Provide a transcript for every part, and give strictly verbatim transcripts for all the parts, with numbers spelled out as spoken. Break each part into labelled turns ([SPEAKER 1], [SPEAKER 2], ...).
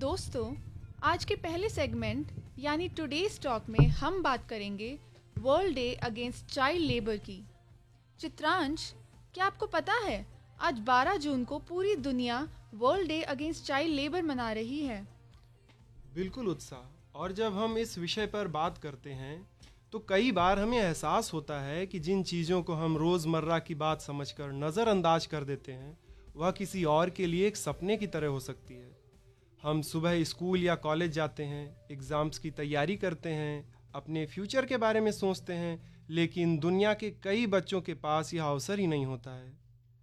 [SPEAKER 1] दोस्तों, आज के पहले सेगमेंट यानी टुडेज टॉक में हम बात करेंगे world day against child labour की। चित्रांश, क्या आपको पता है आज बारह जून को पूरी दुनिया world day against child labour मना रही है।
[SPEAKER 2] बिल्कुल उत्साह। और जब हम इस विषय पर बात करते हैं तो कई बार हमें एहसास होता है कि जिन चीज़ों को हम रोज़मर्रा की बात समझकर नज़रअंदाज कर देते हैं वह किसी और के लिए एक सपने की तरह हो सकती है। हम सुबह स्कूल या कॉलेज जाते हैं, एग्ज़ाम्स की तैयारी करते हैं, अपने फ्यूचर के बारे में सोचते हैं, लेकिन दुनिया के कई बच्चों के पास यह अवसर ही नहीं होता है।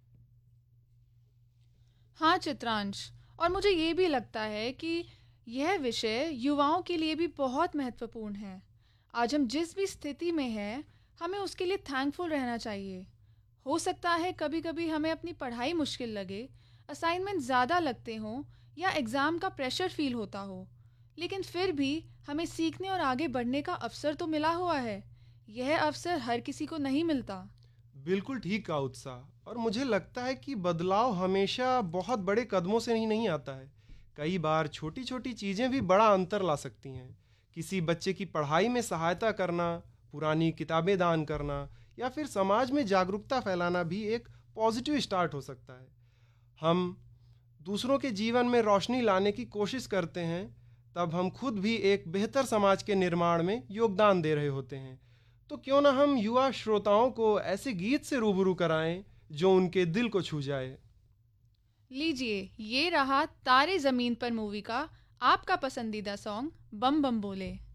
[SPEAKER 1] हाँ चित्रांश, और मुझे ये भी लगता है कि यह विषय युवाओं के लिए भी बहुत महत्वपूर्ण है। आज हम जिस भी स्थिति में हैं, हमें उसके लिए थैंकफुल रहना चाहिए। हो सकता है कभी कभी हमें अपनी पढ़ाई मुश्किल लगे, असाइनमेंट ज़्यादा लगते हों या एग्ज़ाम का प्रेशर फील होता हो, लेकिन फिर भी हमें सीखने और आगे बढ़ने का अवसर तो मिला हुआ है। यह अवसर हर किसी को नहीं मिलता।
[SPEAKER 2] बिल्कुल ठीक कहा उत्साह। और मुझे लगता है कि बदलाव हमेशा बहुत बड़े कदमों से ही नहीं आता है। कई बार छोटी छोटी चीज़ें भी बड़ा अंतर ला सकती हैं। किसी बच्चे की पढ़ाई में सहायता करना, पुरानी किताबें दान करना या फिर समाज में जागरूकता फैलाना भी एक पॉजिटिव स्टार्ट हो सकता है। हम दूसरों के जीवन में रोशनी लाने की कोशिश करते हैं, तब हम खुद भी एक बेहतर समाज के निर्माण में योगदान दे रहे होते हैं। तो क्यों ना हम युवा श्रोताओं को ऐसे गीत से रूबरू कराएं जो उनके दिल को छू जाए।
[SPEAKER 1] लीजिए, ये रहा तारे ज़मीन पर मूवी का आपका पसंदीदा सॉन्ग बम बम बोले।